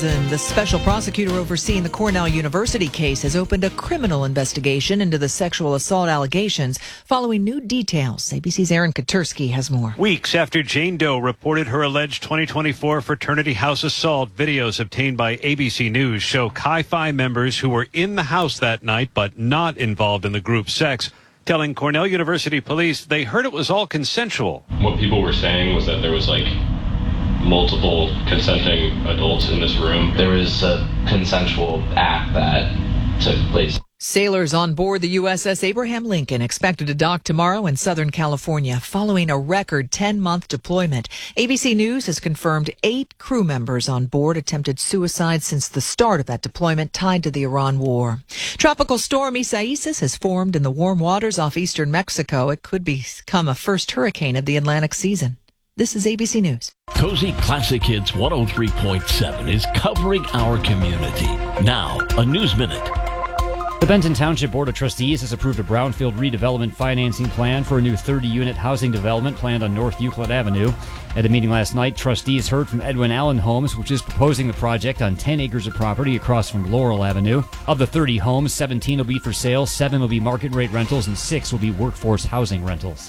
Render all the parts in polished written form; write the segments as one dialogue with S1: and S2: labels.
S1: prison. The special prosecutor overseeing the Cornell University case has opened a criminal investigation into the sexual assault allegations following new details. ABC's Aaron Katersky has more.
S2: Weeks after Jane Doe reported her alleged 2024 fraternity house assault, videos obtained by ABC News show Chi Phi members who were in the house that night but not involved in the group sex, telling Cornell University police they heard it was all consensual.
S3: What people were saying was that there was multiple consenting adults in this room.
S4: There was a consensual act that took place.
S1: Sailors on board the USS Abraham Lincoln expected to dock tomorrow in Southern California following a record 10-month deployment. ABC News has confirmed 8 crew members on board attempted suicide since the start of that deployment tied to the Iran war. Tropical storm Isaias has formed in the warm waters off eastern Mexico. It could become a first hurricane of the Atlantic season. This is ABC News.
S5: Cozy Classic Hits 103.7 is covering our community. Now, a News Minute.
S6: The Benton Township Board of Trustees has approved a brownfield redevelopment financing plan for a new 30-unit housing development planned on North Euclid Avenue. At a meeting last night, trustees heard from Edwin Allen Homes, which is proposing the project on 10 acres of property across from Laurel Avenue. Of the 30 homes, 17 will be for sale, 7 will be market rate rentals, and 6 will be workforce housing rentals.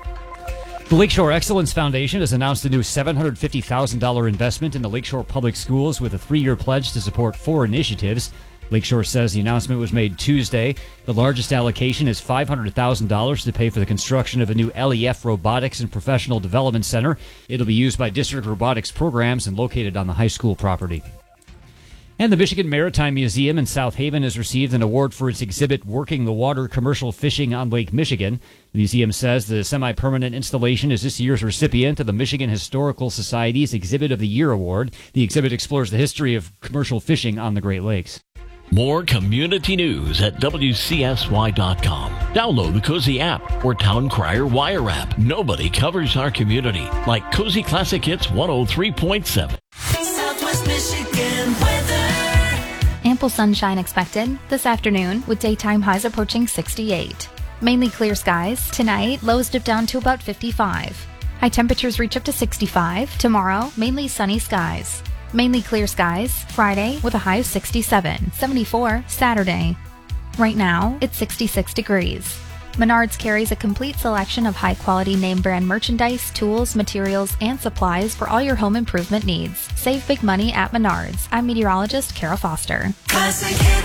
S6: The Lakeshore Excellence Foundation has announced a new $750,000 investment in the Lakeshore Public Schools with a 3-year pledge to support 4 initiatives. Lakeshore says the announcement was made Tuesday. The largest allocation is $500,000 to pay for the construction of a new LEF Robotics and Professional Development Center. It'll be used by district robotics programs and located on the high school property. And the Michigan Maritime Museum in South Haven has received an award for its exhibit, Working the Water Commercial Fishing on Lake Michigan. The museum says the semi-permanent installation is this year's recipient of the Michigan Historical Society's Exhibit of the Year Award. The exhibit explores the history of commercial fishing on the Great Lakes.
S5: More community news at WCSY.com. Download the Cozy app or Town Crier Wire app. Nobody covers our community like Cozy Classic Hits 103.7.
S7: Southwest Michigan weather.
S8: Ample sunshine expected this afternoon with daytime highs approaching 68. Mainly clear skies. Tonight, lows dip down to about 55. High temperatures reach up to 65. Tomorrow, mainly sunny skies. Mainly clear skies. Friday with a high of 67. 74 Saturday. Right now, it's 66 degrees. Menards carries a complete selection of high-quality name-brand merchandise, tools, materials, and supplies for all your home improvement needs. Save big money at Menards. I'm meteorologist Kara Foster.
S7: Classic Hits.